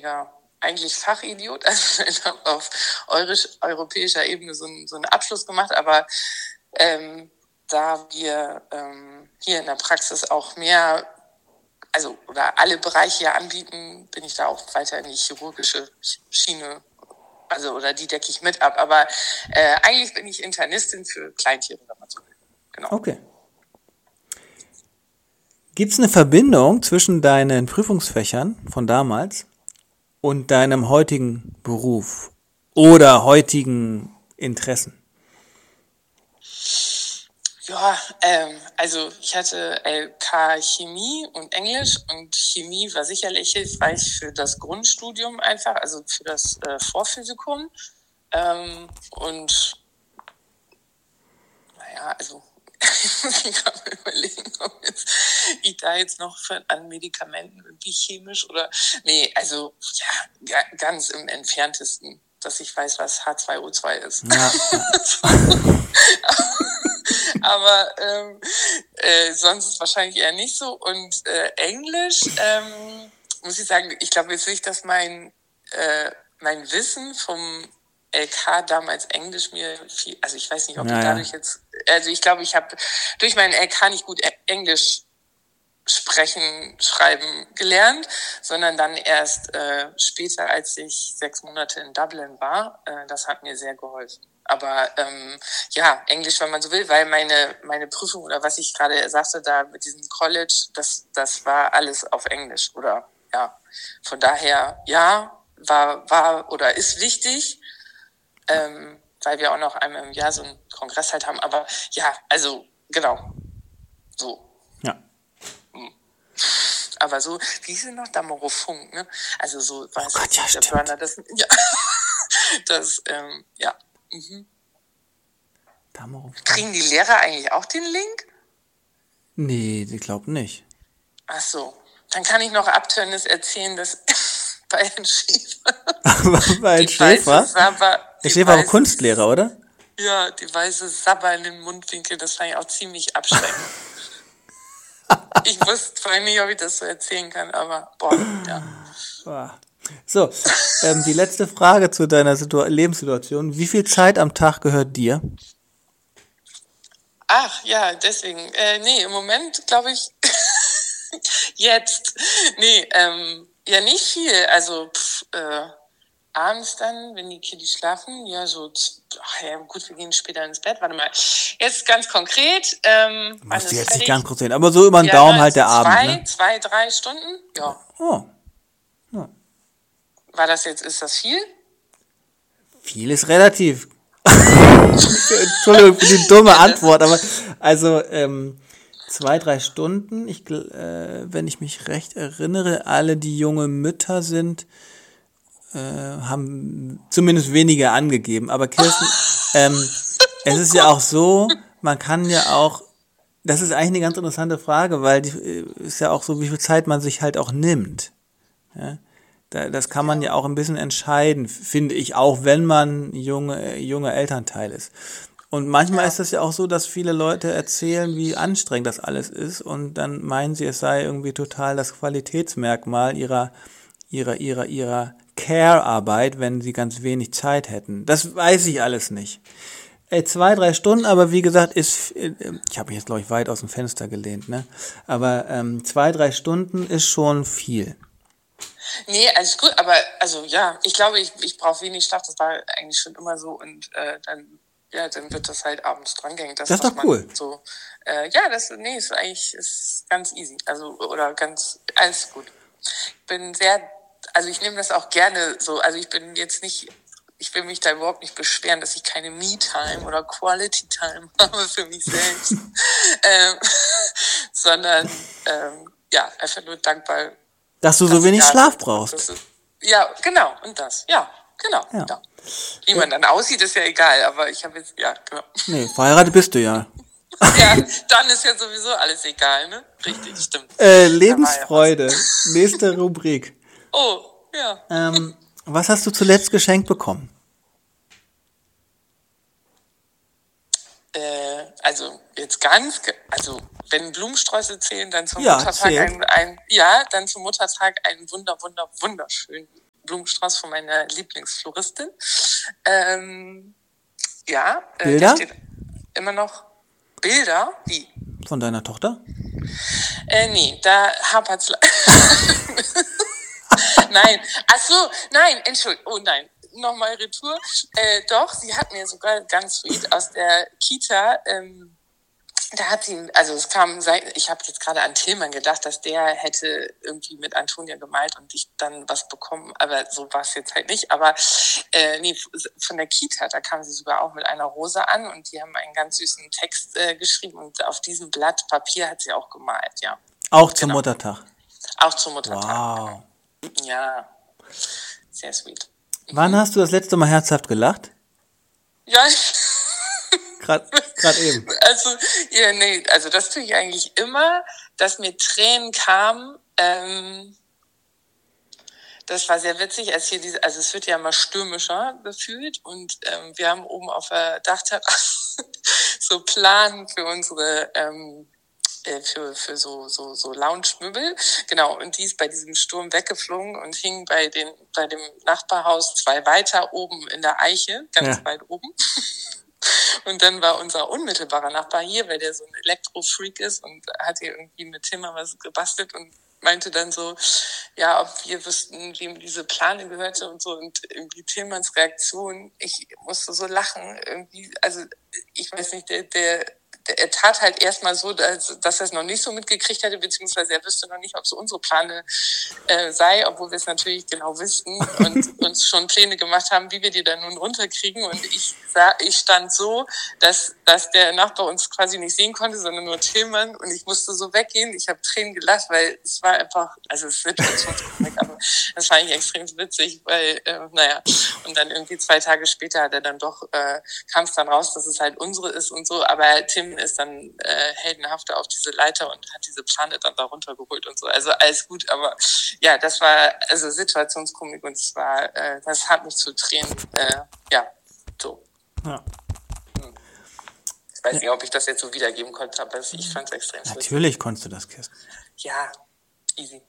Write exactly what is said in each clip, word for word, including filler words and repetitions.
richtiger, eigentlich Fachidiot. Also ich habe auf eurisch, europäischer Ebene so, ein, so einen Abschluss gemacht, aber ähm, da wir ähm, hier in der Praxis auch mehr, also oder alle Bereiche ja anbieten, bin ich da auch weiter in die chirurgische Schiene, also oder die decke ich mit ab. Aber äh, eigentlich bin ich Internistin für Kleintiere, wenn man so will. Genau. Okay. Gibt es eine Verbindung zwischen deinen Prüfungsfächern von damals und deinem heutigen Beruf oder heutigen Interessen? Ja, ähm, also ich hatte L K Chemie und Englisch und Chemie war sicherlich hilfreich für das Grundstudium einfach, also für das äh, Vorphysikum. Ähm, und naja, also ich muss mir gerade mal überlegen, ob jetzt, ich da jetzt noch für, an Medikamenten irgendwie chemisch oder nee, also ja, ga, ganz im Entferntesten, dass ich weiß, was H zwei O zwei ist. Ja. Aber ähm, äh, sonst wahrscheinlich eher nicht so. Und äh, Englisch, ähm, muss ich sagen, ich glaube jetzt nicht, dass mein, äh, mein Wissen vom L K damals Englisch mir viel, also ich weiß nicht, ob Ja, ich dadurch ja. jetzt, also ich glaube, ich habe durch meinen L K nicht gut Englisch sprechen, schreiben gelernt, sondern dann erst äh, später, als ich sechs Monate in Dublin war. Äh, das hat mir sehr geholfen. Aber ähm, ja, Englisch, wenn man so will, weil meine meine Prüfung oder was ich gerade sagte, da mit diesem College, das das war alles auf Englisch. Oder ja, von daher, ja, war war oder ist wichtig, ähm, weil wir auch noch einmal im Jahr so einen Kongress halt haben. Aber ja, also genau, so. Ja. Aber so, wie hieß es noch? Damorofunk, ne? Also so, Oh weiß Gott, ich ja, nicht, der stimmt. Burner, das, ja, das, ähm, ja. Mhm. Damorofunk. Kriegen die Lehrer eigentlich auch den Link? Nee, ich glaube nicht. Ach so. Dann kann ich noch Abtörnis erzählen, dass bei Herrn Schäfer. Bei Herrn die Schäfer? Weiße Sabber, Der Schäfer war Kunstlehrer, oder? Ja, die weiße Sabber in den Mundwinkel, das fand ich auch ziemlich abschreckend. Ich wusste vorhin nicht, ob ich das so erzählen kann, aber boah, ja. So, ähm, die letzte Frage zu deiner Situ- Lebenssituation. Wie viel Zeit am Tag gehört dir? Ach, ja, deswegen. Äh, nee, im Moment glaube ich, jetzt, nee, ähm, ja, nicht viel. Also, pff, äh, abends dann, wenn die Kiddies schlafen, ja, so, ach ja, gut, wir gehen später ins Bett. Warte mal, jetzt ganz konkret. Ähm, Musst du jetzt fertig? nicht ganz kurz sehen, aber so über den ja, Daumen ne, halt der zwei, Abend, ne? Zwei, drei Stunden? Ja. Oh, War das jetzt, ist das viel? viel ist relativ. Entschuldigung für die dumme Antwort, aber also ähm, zwei, drei Stunden, ich, äh, wenn ich mich recht erinnere, alle, die junge Mütter sind, äh, haben zumindest weniger angegeben. Aber Kirsten, ähm, es ist ja auch so, man kann ja auch, das ist eigentlich eine ganz interessante Frage, weil die äh, ist ja auch so, wie viel Zeit man sich halt auch nimmt. Ja? Da, das kann man ja auch ein bisschen entscheiden, finde ich, auch wenn man junge, junge Elternteil ist. Und manchmal Ja. ist das ja auch so, dass viele Leute erzählen, wie anstrengend das alles ist und dann meinen sie, es sei irgendwie total das Qualitätsmerkmal ihrer, ihrer, ihrer, ihrer Care-Arbeit, wenn sie ganz wenig Zeit hätten. Das weiß ich alles nicht. Ey, zwei, drei Stunden, aber wie gesagt, ist, ich habe mich jetzt, glaube ich, weit aus dem Fenster gelehnt, ne? Aber ähm, zwei, drei Stunden ist schon viel. Nee, alles gut, aber also ja, ich glaube, ich, ich brauche wenig Schlaf, das war eigentlich schon immer so und äh, dann, ja, dann wird das halt abends drangehängt. Das ist doch cool. So, äh, ja, das, nee, ist eigentlich ist ganz easy, also oder ganz, alles gut. Ich bin sehr, also ich nehme das auch gerne so, also ich bin jetzt nicht, ich will mich da überhaupt nicht beschweren, dass ich keine Me-Time oder Quality-Time habe für mich selbst, ähm, sondern ähm, ja, einfach nur dankbar, dass du so wenig Schlaf brauchst. Ist, ja, genau, und das, ja, genau. Ja. Ja. Wie man dann aussieht, ist ja egal, aber ich habe jetzt, ja, genau. Nee, verheiratet bist du ja. Ja, dann ist ja sowieso alles egal, ne? Richtig, stimmt. Äh, Lebensfreude, ja nächste Rubrik. Oh, ja. Ähm, was hast du zuletzt geschenkt bekommen? Äh, also jetzt ganz, also wenn Blumensträuße zählen, dann zum ja, Muttertag ein, ein, ja, dann zum Muttertag einen wunder, wunder, wunderschönen Blumenstrauß von meiner Lieblingsfloristin. Ähm, ja, äh, Bilder? der steht immer noch. Bilder? Wie? Von deiner Tochter? Äh, nee, da hapert's. le- Nein, ach so, nein, Entschuldigung, oh nein, nochmal Retour. Äh, doch, sie hat mir sogar ganz sweet aus der Kita, ähm, da hat sie, also es kam, seit- ich habe jetzt gerade an Tillmann gedacht, dass der hätte irgendwie mit Antonia gemalt und ich dann was bekommen, aber so war es jetzt halt nicht. Aber äh, nee, von der Kita, da kam sie sogar auch mit einer Rose an und die haben einen ganz süßen Text äh, geschrieben und auf diesem Blatt Papier hat sie auch gemalt, ja. Auch zum Genau. Muttertag. Auch zum Muttertag. Wow. Ja, sehr sweet. Wann hast du das letzte Mal herzhaft gelacht? Ja, Gerade grad eben. also, ja, nee, also das tue ich eigentlich immer, dass mir Tränen kamen. Ähm, das war sehr witzig, als hier diese, also es wird ja immer stürmischer gefühlt und ähm, wir haben oben auf der Dachterrasse so Plan für unsere ähm, äh, für für so so so Lounge-Möbel, genau, und die ist bei diesem Sturm weggeflogen und hing bei den bei dem Nachbarhaus zwei weiter oben in der Eiche, ganz Ja. weit oben. Und dann war unser unmittelbarer Nachbar hier, weil der so ein Elektrofreak ist und hat hier irgendwie mit Timmer was gebastelt und meinte dann so, ja, ob wir wüssten, wem diese Plane gehörte und so. Und irgendwie Tillmanns Reaktion, ich musste so lachen. Irgendwie, also ich weiß nicht, der, der, der er tat halt erstmal so, dass, dass er es noch nicht so mitgekriegt hätte, beziehungsweise er wüsste noch nicht, ob es unsere Plane äh, sei, obwohl wir es natürlich genau wüssten und uns schon Pläne gemacht haben, wie wir die dann nun runterkriegen. Und ich sah, ich stand so, dass, dass der Nachbar uns quasi nicht sehen konnte, sondern nur Tillmann. Und ich musste so weggehen. Ich habe Tränen gelacht, weil es war einfach, also es wird schon aber das war eigentlich extrem witzig, weil, äh, naja, und dann irgendwie zwei Tage später hat er dann doch, äh, kam es dann raus, dass es halt unsere ist und so, aber Tim ist dann äh, heldenhafter auf diese Leiter und hat diese Plane dann da runtergeholt und so. Also alles gut, aber ja, das war also Situationskomik und es war, äh, das hat mich zu Tränen, äh, ja, so. Ja. Ich weiß nicht, ob ich das jetzt so wiedergeben konnte, aber ich fand es extrem witzig. Natürlich konntest du das, Kirsten. Ja, easy.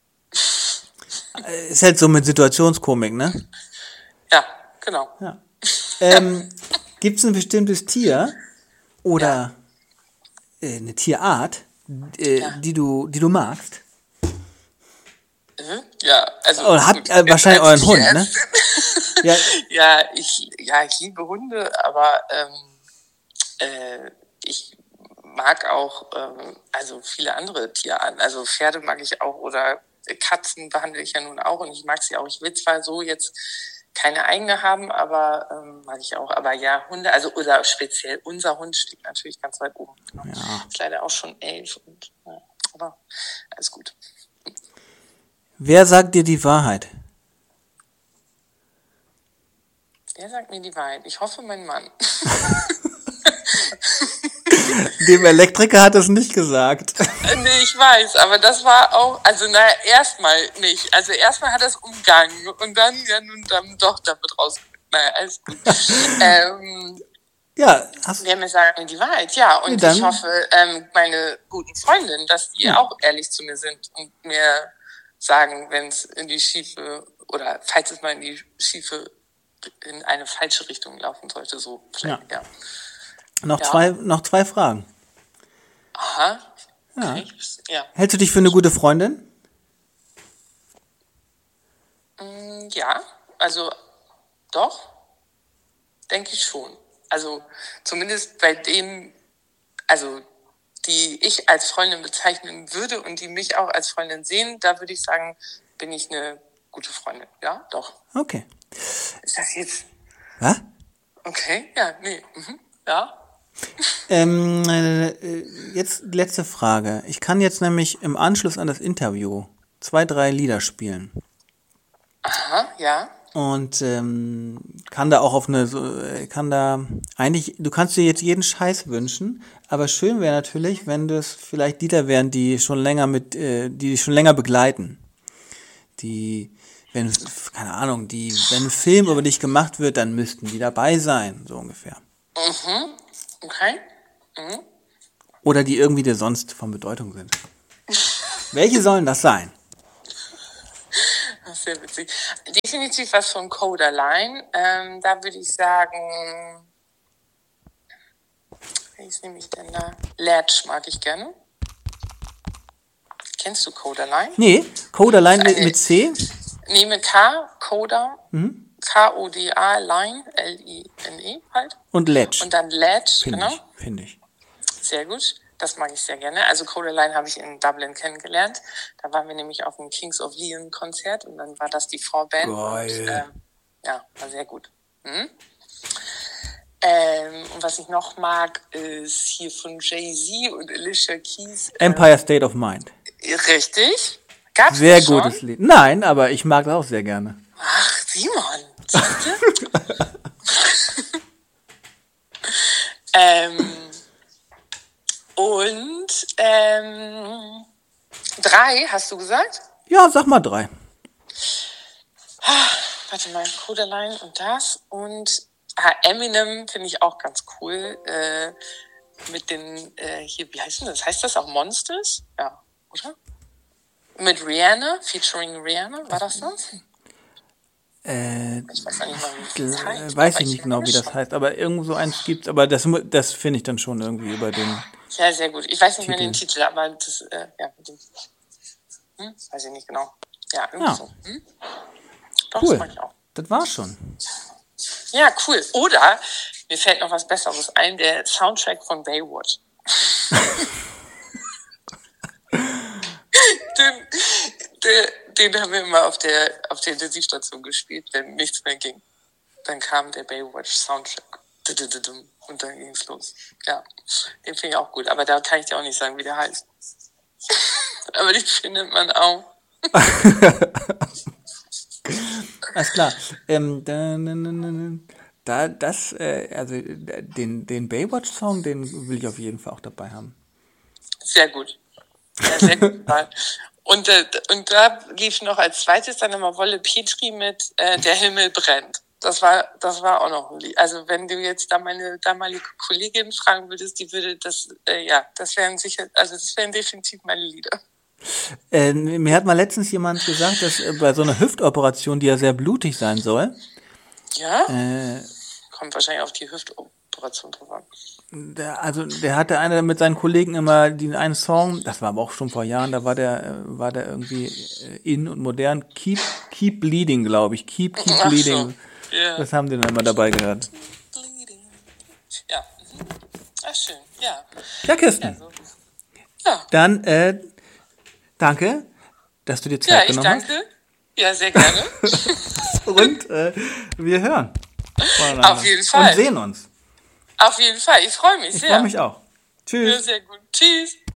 Ist halt so mit Situationskomik, ne? Ja, genau. Ja. Ähm, Gibt es ein bestimmtes Tier oder äh, eine Tierart, äh, Ja. die du, die du magst? Mhm. Ja, also Oder habt gut, äh, wahrscheinlich als euren Hund, ne? Tierärztin- Ja, Ja, ich, ja, ich liebe Hunde, aber ähm, äh, ich mag auch ähm, also viele andere Tierarten. Also Pferde mag ich auch oder Katzen behandle ich ja nun auch und ich mag sie auch. Ich will zwar so jetzt keine eigene haben, aber ähm, mag ich auch. Aber ja, Hunde, also oder speziell unser Hund steht natürlich ganz weit oben. Genau. Ja. Ist leider auch schon elf und ja, aber alles gut. Wer sagt dir die Wahrheit? Wer sagt mir die Wahrheit? Ich hoffe, mein Mann. Dem Elektriker hat es nicht gesagt. Nee, ich weiß, aber das war auch, also naja, erstmal nicht. Also erstmal hat er es umgangen und dann ja nun dann doch damit raus. Naja, alles gut. ähm, Ja, hast, wer mir sagt mir die Wahrheit, ja. Und Nee, dann- ich hoffe, ähm, meine guten Freundinnen, dass die auch ehrlich zu mir sind und mir sagen, wenn es in die schiefe oder falls es mal in die schiefe, in eine falsche Richtung laufen sollte, so vielleicht, ja. noch, Ja. zwei, noch zwei Fragen. Aha. Ja. Okay. Ja. Hältst du dich für eine gute Freundin? Mm, Ja, also doch, denke ich schon. Also zumindest bei denen, also die ich als Freundin bezeichnen würde und die mich auch als Freundin sehen, da würde ich sagen, bin ich eine gute Freundin. Ja, doch. Okay. Ist das jetzt Was? okay? Ja, nee. Mhm. Ja. Ähm, äh, jetzt letzte Frage. Ich kann jetzt nämlich im Anschluss an das Interview zwei, drei Lieder spielen. Aha, ja. Und ähm, kann da auch auf eine, so, äh, kann da eigentlich, du kannst dir jetzt jeden Scheiß wünschen, aber schön wäre natürlich, wenn das vielleicht Lieder wären, die schon länger mit, äh, die dich schon länger begleiten. Die, wenn, keine Ahnung, die, wenn ein Film über dich gemacht wird, dann müssten die dabei sein, so ungefähr. Mhm. Okay. Mhm. Oder die irgendwie dir sonst von Bedeutung sind. Welche sollen das sein? Sehr witzig. Definitiv was von Codaline. Ähm, da würde ich sagen, welches nehme ich denn da? Ledge mag ich gerne. Kennst du Codaline? Nee, Codaline mit, Eine- mit C. Nee, mit K, Coda, Mhm. K O D A, Line, L I N E halt. Und Ledge. Und dann Ledge, Finde genau. ich, finde ich. Sehr gut. Das mag ich sehr gerne. Also Codaline habe ich in Dublin kennengelernt. Da waren wir nämlich auf dem Kings of Leon Konzert und dann war das die Vorband. Geil. Und, ähm, ja, war sehr gut. Mhm. Ähm, und was ich noch mag, ist hier von Jay-Z und Alicia Keys. Äh, Empire State of Mind. richtig. Gab's Sehr das schon? gutes Lied. Nein, aber ich mag das auch sehr gerne. Ach, Simon. Siehst du? ähm, und ähm, drei, hast du gesagt? Ja, sag mal drei. Warte mal, Codaline und das. Und ah, Eminem finde ich auch ganz cool. Äh, mit den, äh, hier, wie heißt denn das? Heißt das auch Monsters? Ja, oder? Mit Rihanna, featuring Rihanna, war das das? Äh, Ich weiß nicht mal, wie äh, das heißt. weiß aber ich nicht genau, meine wie das schon. heißt, aber irgend so eins gibt's, aber das, mu- das finde ich dann schon irgendwie über den. Ja, sehr gut. Ich weiß nicht mehr den Titel. Titel, aber das, äh, ja, mit dem, hm, weiß ich nicht genau. Ja, irgendwie Ja. so. Hm? Doch, Cool. das mag ich auch. Das war's schon. Ja, cool. Oder, mir fällt noch was Besseres ein, der Soundtrack von Baywatch. den, den, den haben wir immer auf der, auf der Intensivstation gespielt, wenn nichts mehr ging. Dann kam der Baywatch-Soundtrack. Und dann ging's los. Ja, den finde ich auch gut. Aber da kann ich dir auch nicht sagen, wie der heißt. Aber den findet man auch. Alles klar. Ähm, da, da, da, da, das, äh, also äh, den, den Baywatch-Song, den will ich auf jeden Fall auch dabei haben. Sehr gut. Ja, sehr gut. Und, äh, und da lief noch als zweites dann immer Wolle Petri mit äh, Der Himmel brennt. Das war, das war auch noch ein Lied. Also wenn du jetzt da meine damalige Kollegin fragen würdest, die würde das, äh, ja, das wären sicher, also das wären definitiv meine Lieder. Äh, mir hat mal letztens jemand gesagt, dass äh, bei so einer Hüftoperation, die ja sehr blutig sein soll, Ja? äh, Kommt wahrscheinlich auf die Hüftoperation drauf an. der, also der hatte einer mit seinen Kollegen immer den einen Song, das war aber auch schon vor Jahren, da war der, äh, war der irgendwie äh, in und modern, Keep, Keep Bleeding, glaube ich, Keep, Keep Ach so. Bleeding. Ja. Das haben die dann immer dabei gehört. Bleeding. Ja. Mhm. Ach, schön. Ja. Ja, Kirsten, So. Ja. dann äh, danke, dass du dir Ja, Zeit ich genommen danke. Ja, sehr gerne. hast. Und äh, wir hören voneinander. Auf jeden Fall. Und sehen uns. Auf jeden Fall. Ich freue mich Ich sehr. freue mich auch. Tschüss. Ja, sehr gut. Tschüss.